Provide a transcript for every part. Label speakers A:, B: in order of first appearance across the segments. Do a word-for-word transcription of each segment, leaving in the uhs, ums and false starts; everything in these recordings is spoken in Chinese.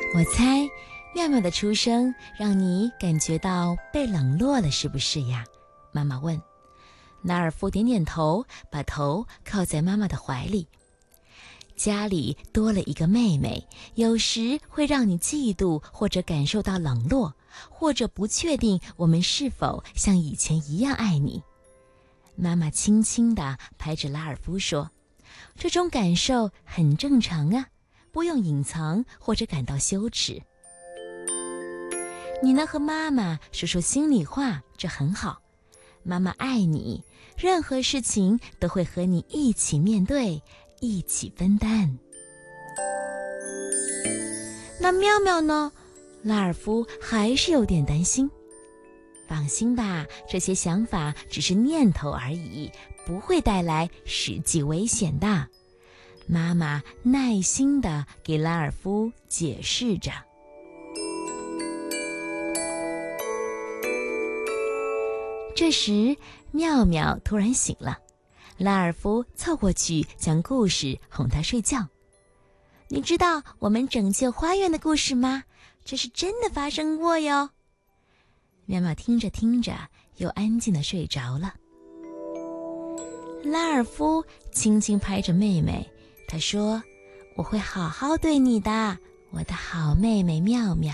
A: 我猜妙妙的出生让你感觉到被冷落了，是不是呀？妈妈问。拉尔夫点点头，把头靠在妈妈的怀里。家里多了一个妹妹，有时会让你嫉妒，或者感受到冷落，或者不确定我们是否像以前一样爱你。妈妈轻轻地拍着拉尔夫说，这种感受很正常啊，不用隐藏或者感到羞耻。你能和妈妈说说心里话，这很好。妈妈爱你，任何事情都会和你一起面对，一起分担。那妙妙呢？拉尔夫还是有点担心。放心吧，这些想法只是念头而已，不会带来实际危险的。妈妈耐心地给拉尔夫解释着。这时，妙妙突然醒了，拉尔夫凑过去讲故事哄她睡觉。你知道我们拯救花园的故事吗？这是真的发生过哟。妙妙听着听着，又安静地睡着了。拉尔夫轻轻拍着妹妹，他说：“我会好好对你的，我的好妹妹妙妙。”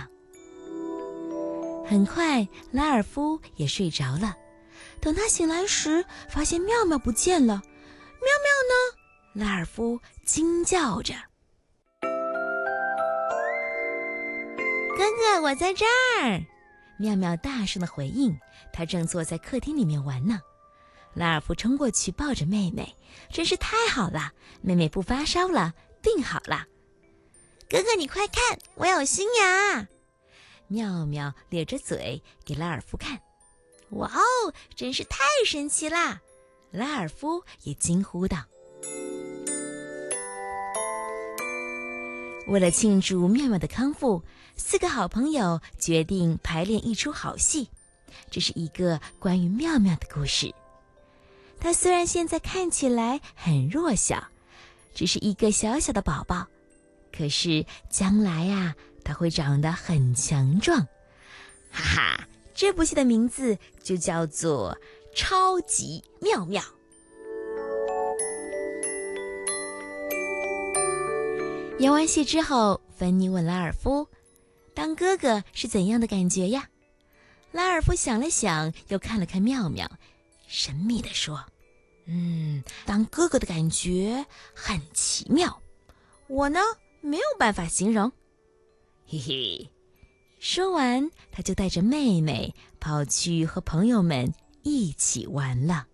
A: 很快，拉尔夫也睡着了。等他醒来时，发现妙妙不见了。妙妙呢？拉尔夫惊叫着。哥哥，我在这儿！妙妙大声的回应，她正坐在客厅里面玩呢。拉尔夫冲过去抱着妹妹，真是太好了，妹妹不发烧了，病好了。哥哥，你快看，我有新芽！妙妙咧着嘴给拉尔夫看。哇哦，真是太神奇啦！拉尔夫也惊呼道。为了庆祝妙妙的康复，四个好朋友决定排练一出好戏。这是一个关于妙妙的故事。她虽然现在看起来很弱小，只是一个小小的宝宝，可是将来啊，她会长得很强壮。哈哈，这部戏的名字就叫做《超级妙妙》。演完戏之后，芬妮问拉尔夫：“当哥哥是怎样的感觉呀？”拉尔夫想了想，又看了看妙妙，神秘地说：“嗯，当哥哥的感觉很奇妙，我呢没有办法形容。”嘿嘿。说完，他就带着妹妹跑去和朋友们一起玩了。